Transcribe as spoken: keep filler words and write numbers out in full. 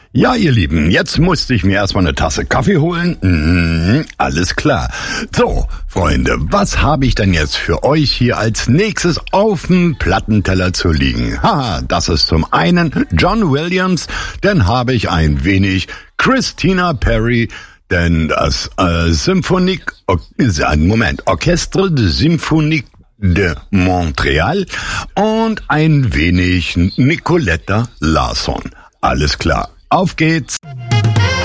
Ja, ihr Lieben, jetzt musste ich mir erstmal eine Tasse Kaffee holen. Mhm, alles klar. So, Freunde, was habe ich denn jetzt für euch hier als nächstes auf dem Plattenteller zu liegen? Haha, das ist zum einen John Williams, dann habe ich ein wenig Christina Perri, denn das äh, Symphonique, äh, Moment, Orchestre de Symphonique de Montréal und ein wenig Nicoletta Larson. Alles klar. Auf geht's!